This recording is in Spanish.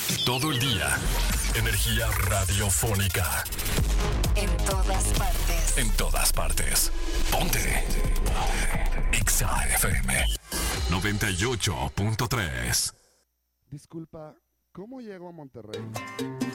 Todo el día. Energía radiofónica. En todas partes. En todas partes. Ponte. Exa FM 98.3. Disculpa, ¿cómo llego a Monterrey?